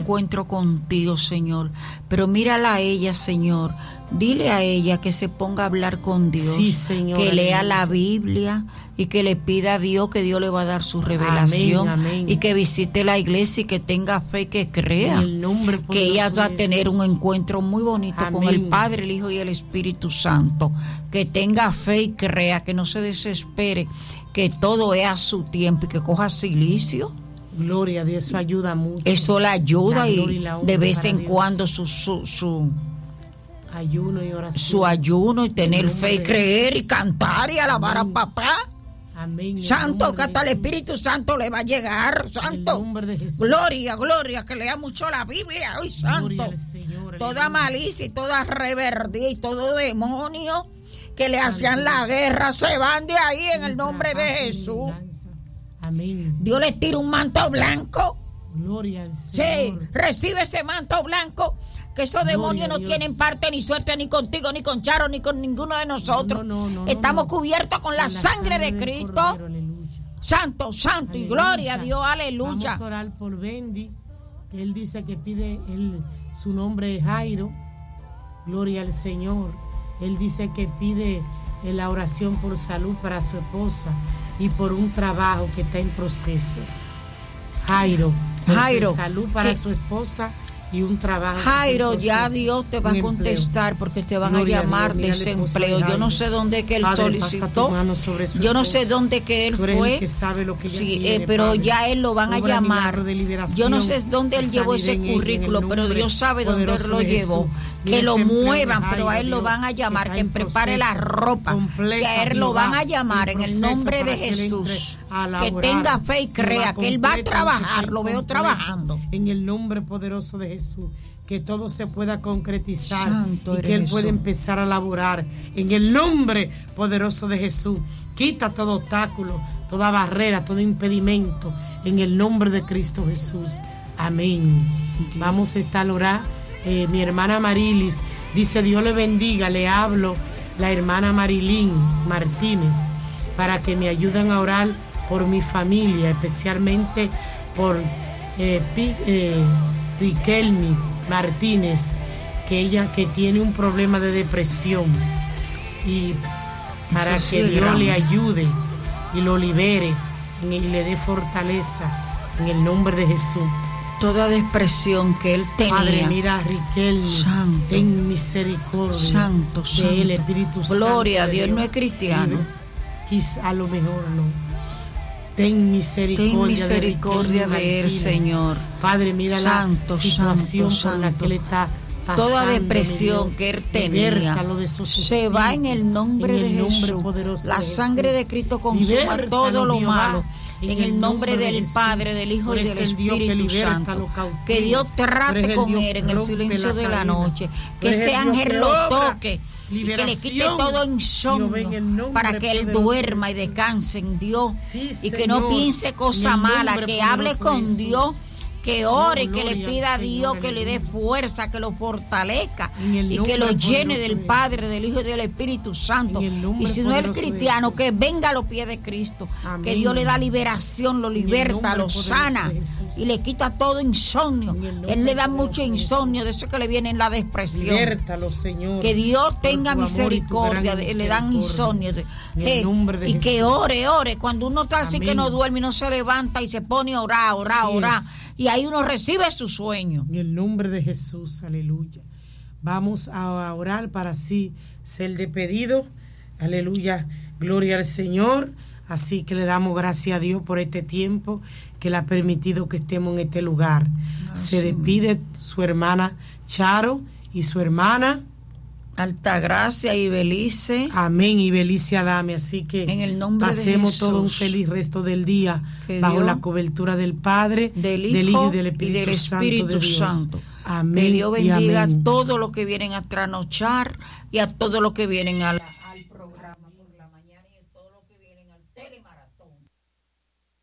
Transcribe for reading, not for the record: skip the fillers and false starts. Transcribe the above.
encuentro contigo, Señor. Pero mírala a ella, Señor. Dile a ella que se ponga a hablar con Dios, sí, Señor, que lea la Biblia y que le pida a Dios que Dios le va a dar su revelación. Amén, amén. Y que visite la iglesia y que tenga fe, que crea que ella va a tener un encuentro muy bonito, amén, con el Padre, el Hijo y el Espíritu Santo. Que tenga fe y crea, que no se desespere, que todo es a su tiempo y que coja silicio. Gloria a Dios, eso ayuda mucho. Eso la ayuda, la y de vez en Dios, cuando su ayuno y oración. Su ayuno y tener fe y creer y cantar y alabar, amén, a papá. Amén. Santo, que hasta el Espíritu Santo le va a llegar. Santo. Gloria, gloria, que lea mucho la Biblia. Ay, santo. Señor, toda malicia y toda reverdía y todo demonio que le hacían la guerra se van de ahí en el nombre de Jesús. Amén. Dios les tira un manto blanco. Gloria al Señor. Sí, recibe ese manto blanco. Que esos demonios no tienen parte ni suerte ni contigo, ni con Charo, ni con ninguno de nosotros. Estamos cubiertos con la sangre de Cristo. Cordero, santo, santo, aleluya. Y gloria a Dios, aleluya. Vamos a orar por Bendy, que él dice que pide, su nombre es Jairo. Gloria al Señor. Él dice que pide la oración por salud para su esposa y por un trabajo que está en proceso. Jairo, salud para su esposa y un trabajo. Jairo, ya Dios te va a contestar porque te van a llamar de ese empleo. Yo no sé dónde que él solicitó. Yo no sé dónde que él fue. Sí, pero ya él lo van a llamar. Yo no sé dónde él llevó ese currículo, pero Dios sabe dónde él lo llevó. Que lo muevan, pero a él lo van a llamar, que prepare la ropa, que a él lo van a llamar en el nombre de Jesús. Que tenga fe y crea que él va a trabajar, lo veo trabajando. En el nombre poderoso de Jesús, que todo se pueda concretizar. Santo y que él pueda empezar a laborar en el nombre poderoso de Jesús. Quita todo obstáculo, toda barrera, todo impedimento en el nombre de Cristo Jesús. Amén. Dios. Vamos a estar orando. Mi hermana Marilis dice: Dios le bendiga. Le hablo la hermana Marilyn Martínez para que me ayuden a orar por mi familia, especialmente por Riquelme Martínez, que ella que tiene un problema de depresión, y para que Dios le ayude y lo libere y le dé fortaleza en el nombre de Jesús. Toda depresión que él tenía. Padre, mira a Riquelme, santo, ten misericordia. Santo, santo. El Espíritu Santo. Gloria a Dios, no es cristiano. Quizá a lo mejor no. Ten misericordia de él, Señor. Padre, mira santo, la situación santo, por la que él está pasando. Toda depresión que él tenía se va en el nombre de Jesús. La sangre de Cristo consuma todo lo malo. En el nombre del Padre, del Hijo y del Espíritu Santo. Que Dios trate con él en el silencio de la noche. Que ese ángel lo toque y que le quite todo insomnio para que él duerma y descanse en Dios. Y que no piense cosa mala, que hable con Dios, que ore, que le pida a Dios que le dé fuerza, que lo fortalezca y que lo llene del Padre, del Hijo y del Espíritu Santo. Y si no es cristiano, que venga a los pies de Cristo. Amén. Que Dios le da liberación, lo liberta, lo sana y le quita todo insomnio. Él le da mucho insomnio, de eso que le viene en la depresión. Libértalo, Señor. Que Dios tenga misericordia, le dan insomnio. Y que ore. Cuando uno está así, amén, que no duerme y no se levanta y se pone a orar. Y ahí uno recibe su sueño. En el nombre de Jesús, aleluya. Vamos a orar para así ser despedido. Aleluya, gloria al Señor. Así que le damos gracias a Dios por este tiempo que le ha permitido que estemos en este lugar. Se despide su hermana Charo y su hermana Altagracia y Belice. Amén, y Belice Adame. Así que en el nombre pasemos de Jesús, todo un feliz resto del día bajo la cobertura del Padre, del Hijo y del Espíritu Santo. Amén. Que Dios bendiga a todos los que vienen a trasnochar y a todos los que vienen a la